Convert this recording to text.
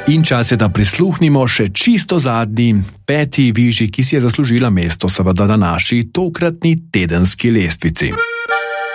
In čas je, da prisluhnimo še čisto zadnji, peti viži, ki si je zaslužila mesto seveda na naši tokratni tedenski lestvici.